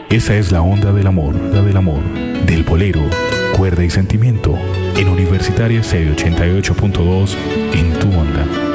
Esa es la onda del amor, del bolero, cuerda y sentimiento, en Universitaria Stereo 88.2, en tu onda.